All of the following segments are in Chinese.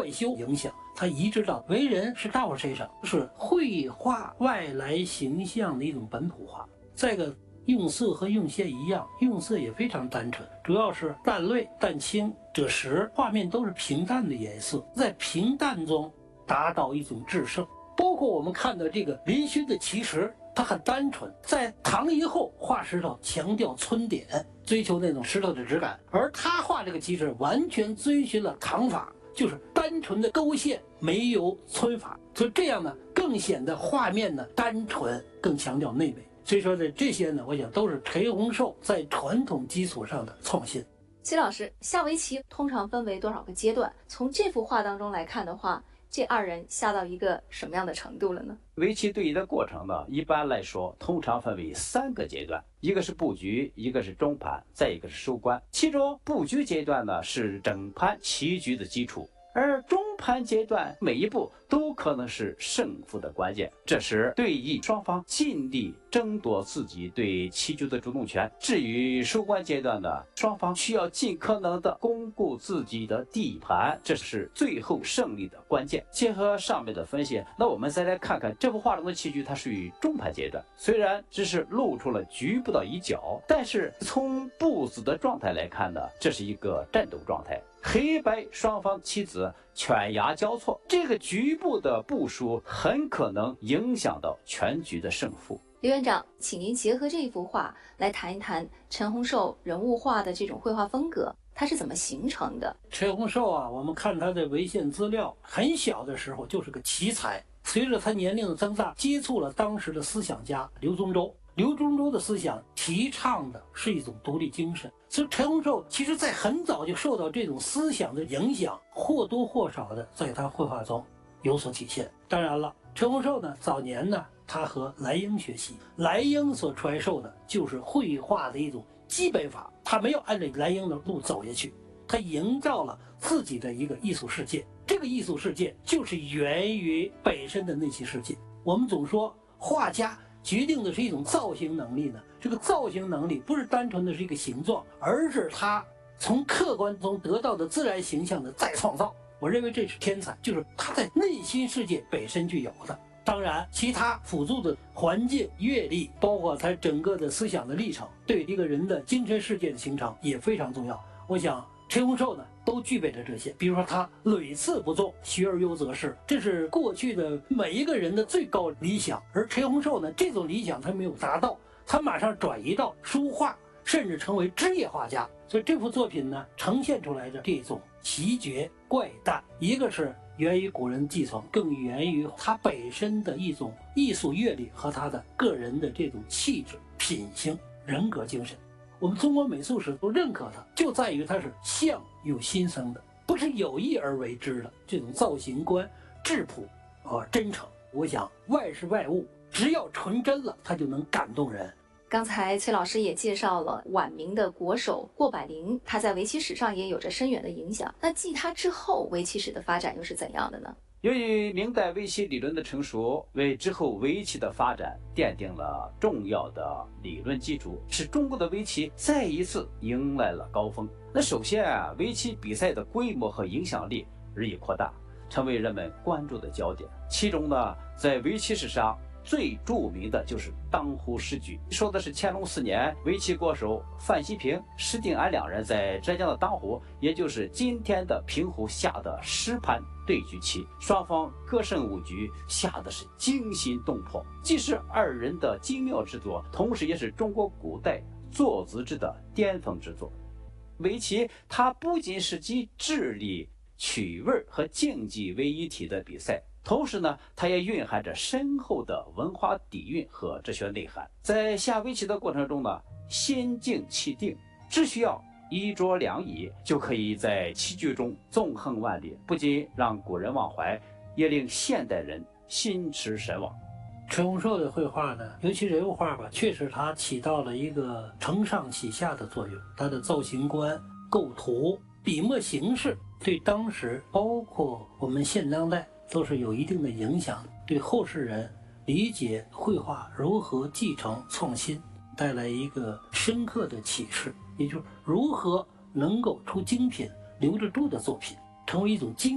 贯修影响，他移植到为人是大伙身上，是绘画外来形象的一种本土化。再一个，用色和用线一样，用色也非常单纯，主要是淡绿、淡青、赭石，画面都是平淡的颜色，在平淡中达到一种制胜。包括我们看到这个林勋的奇石，它很单纯，在唐以后画石头强调皴点，追求那种石头的质感，而他画这个奇石完全遵循了唐法，就是单纯的勾线，没有皴法，所以这样呢更显得画面呢单纯，更强调内美。所以说呢，这些呢，我想都是陈洪寿在传统基础上的创新。 崔老师，下围棋通常分为多少个阶段？从这幅画当中来看的话，这二人下到一个什么样的程度了呢？ 围棋对弈的过程呢，一般来说通常分为3个阶段，一个是布局，一个是中盘，再一个是收官。其中布局阶段呢是整盘棋局的基础，而中盘阶段每一步都可能是胜负的关键。这时对弈双方尽力争夺自己对棋局的主动权。至于收官阶段呢，双方需要尽可能的巩固自己的地盘，这是最后胜利的关键。结合上面的分析，那我们再来看看这幅画中的棋局，它属于中盘阶段，虽然只是露出了局部的一角，但是从步子的状态来看呢，这是一个战斗状态，黑白双方棋子犬牙交错，这个局部的部署很可能影响到全局的胜负。 刘院长，请您结合这一幅画来谈一谈陈洪寿人物画的这种绘画风格，它是怎么形成的？ 陈洪寿啊，我们看他的文献资料，很小的时候就是个奇才，随着他年龄的增大，接触了当时的思想家刘宗周。刘宗周的思想提倡的是一种独立精神，所以陈洪寿其实在很早就受到这种思想的影响，或多或少的在他绘画中有所体现。当然了，陈洪寿呢，早年呢，他和莱茵学习，莱茵所传授的就是绘画的一种基本法，他没有按照莱茵的路走下去，他营造了自己的一个艺术世界。这个艺术世界就是源于本身的内心世界。我们总说画家决定的是一种造型能力呢，这个造型能力不是单纯的是一个形状，而是他从客观中得到的自然形象的再创造。我认为这是天才，就是他在内心世界本身具有的。当然其他辅助的环境、阅历，包括他整个的思想的历程，对一个人的精神世界的形成也非常重要。我想陈洪寿呢都具备了这些，比如说他屡次不中，学而优则仕，这是过去的每一个人的最高理想。而陈洪寿呢，这种理想他没有达到，他马上转移到书画，甚至成为职业画家。所以这幅作品呢，呈现出来的这种奇绝怪诞，一个是源于古人继承，更源于他本身的一种艺术阅历和他的个人的这种气质、品行、人格精神。我们中国美术史都认可它，就在于它是相由心生的，不是有意而为之的。这种造型观、质朴真诚，我想外是外物，只要纯真了，它就能感动人。 刚才崔老师也介绍了晚明的国手过百龄，他在围棋史上也有着深远的影响。那继他之后，围棋史的发展又是怎样的呢？ 由于明代围棋理论的成熟，为之后围棋的发展奠定了重要的理论基础，使中国的围棋再一次迎来了高峰。那首先啊，围棋比赛的规模和影响力日益扩大，成为人们关注的焦点。其中呢，在围棋史上最著名的就是当湖十局，说的是乾隆4年，围棋国手范希平、施定安两人在浙江的当湖，也就是今天的平湖下的10盘对局棋，双方各胜5局，下的是惊心动魄，既是二人的精妙之作，同时也是中国古代坐子制的巅峰之作。围棋它不仅是集智力、趣味和竞技为一体的比赛，同时呢，它也蕴含着深厚的文化底蕴和哲学内涵。在下围棋的过程中呢，心静气定，只需要1桌2椅就可以在棋局中纵横万里，不仅让古人忘怀，也令现代人心驰神往。 陈洪寿的绘画呢，尤其人物画吧，确实它起到了一个承上启下的作用。它的造型观、构图、笔墨形式，对当时包括我们现当代都是有一定的影响，对后世人理解绘画如何继承创新带来一个深刻的启示，也就是如何能够出精品、留得住的作品，成为一种经典。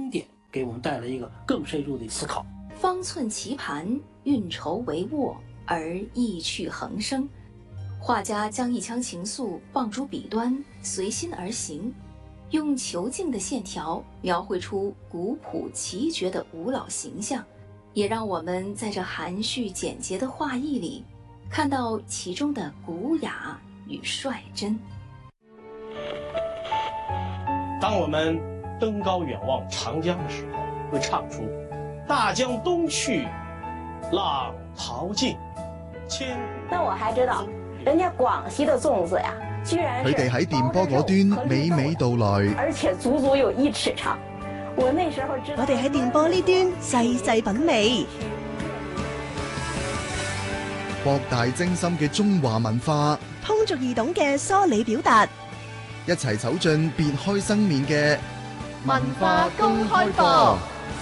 给我们带来一个更深入的思考。 方寸棋盘，运筹帷幄，而意趣横生。画家将一腔情愫放诸笔端，随心而行，用遒劲的线条描绘出古朴奇绝的吴老形象，也让我们在这含蓄简洁的画意里，看到其中的古雅与率真。 当我们登高远望长江的时候，会唱出大江东去，浪淘尽，千古。 那我还知道人家廣西的粽子呀，居然佢哋喺電波嗰端娓娓道來， 而且足足有1尺長。我那時候知道， 我哋喺電波呢端細細品味， 博大精深嘅中華文化， 通俗易懂嘅梳理表達， 一齊走進別開生面嘅文化公開課。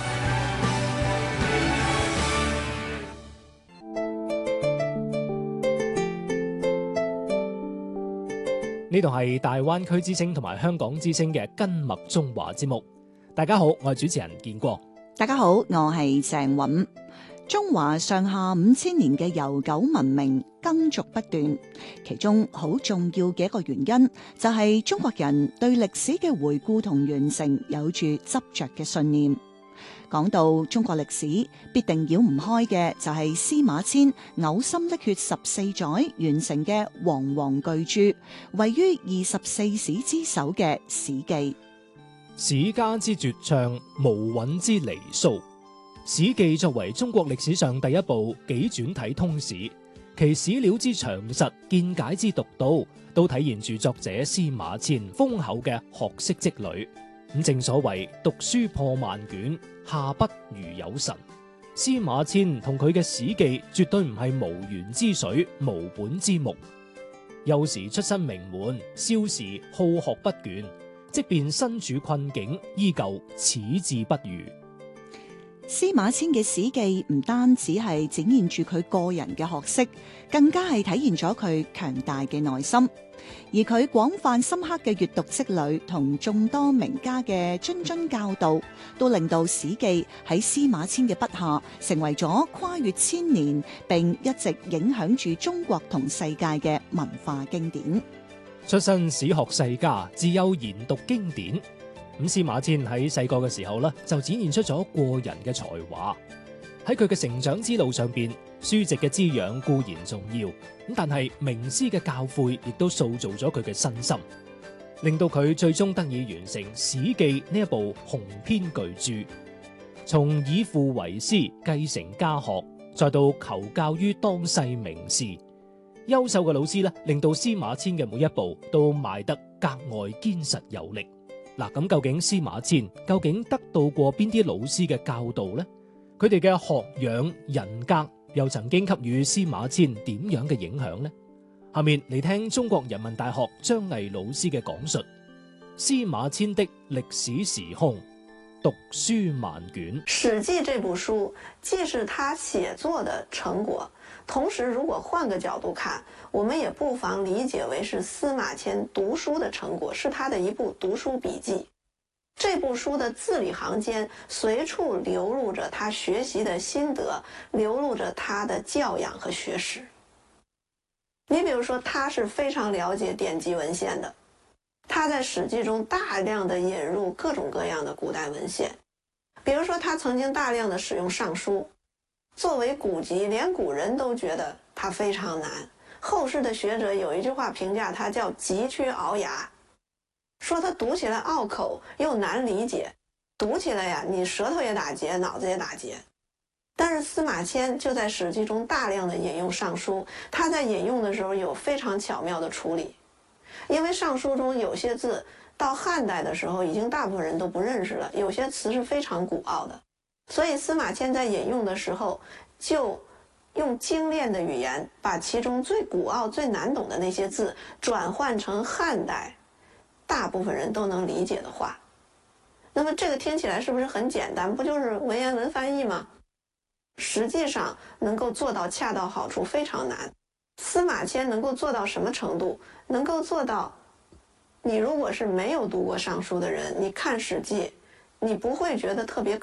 呢度係大灣區之聲同埋香港之聲嘅根脈中華節目。大家好，我係主持人建國。 大家好，我係鄭韻。中華上下5000年嘅悠久文明耕續不斷，其中好重要嘅一個原因就係中國人對歷史嘅回顧同完成有住執着嘅信念。講到中國歷史，必定繞唔開嘅就係司馬遷嘔心瀝血14載完成嘅煌煌巨著，位於24史之首嘅《史記》。 史家之絕唱，無韻之離騷。《史記》作為中國歷史上第一部紀傳體通史，其史料之詳實、見解之獨到，都體現住作者司馬遷豐厚嘅學識積累。咁正所謂讀書破萬卷，下筆如有神。司馬遷同佢嘅《史記》絕對唔係無源之水、無本之木。幼時出身名門，少時好學不倦，即便身處困境，依舊矢志不渝。 司馬遷嘅《史記》唔單止係展現住佢個人嘅學識，更加係體現咗佢強大嘅內心。而佢廣泛深刻嘅閱讀積累同眾多名家嘅諄諄教導，都令到《史記》喺司馬遷嘅筆下成為咗跨越千年，並一直影響住中國同世界嘅文化經典。 出身史學世家，自幼研讀經典。咁司馬遷喺細個嘅時候呢，就展現出咗過人嘅才華。喺佢嘅成長之路上邊，書籍嘅滋養固然重要，咁但係名師嘅教誨亦都塑造咗佢嘅身心，令到佢最終得以完成《史記》呢一部雄篇巨著。從以父為師，繼承家學，再到求教於當世名士，優秀嘅老師呢，令到司馬遷嘅每一步都邁得格外堅實有力。嗱，咁究竟司馬遷究竟得到過邊啲老師嘅教導呢？佢哋嘅學養人格又曾經給予司馬遷點樣嘅影響呢？下面嚟聽中國人民大學張毅老師嘅講述：司馬遷的歷史時空，讀書萬卷。 《史記》這部書既是他寫作的成果，同時如果換個角度看，我們也不妨理解為是司馬遷讀書的成果，是他的一部讀書筆記。這部書的字裏行間隨處流露着他學習的心得，流露着他的教養和學識。你比如說，他是非常了解典籍文獻的，他在《史記》中大量的引入各種各樣的古代文獻，比如說他曾經大量的使用《尚書》，作為古籍，連古人都覺得它非常難。後世的學者有一句話評價它叫佶屈聱牙，說它讀起來拗口又難理解，讀起來呀，你舌頭也打結，腦子也打結。但是司馬遷就在《史記》中大量的引用《尚書》，他在引用的時候有非常巧妙的處理，因為《尚書》中有些字到漢代的時候已經大部分人都不認識了，有些詞是非常古奧的，所以司馬遷在引用的時候就用精煉的語言把其中最古奧最難懂的那些字轉換成漢代大部分人都能理解的話。那麼這個聽起來是不是很簡單？不就是文言文翻譯嗎？實際上能夠做到恰到好處非常難。司馬遷能夠做到什麼程度？能夠做到你如果是沒有讀過尚書的人，你看《史記》你不會覺得特別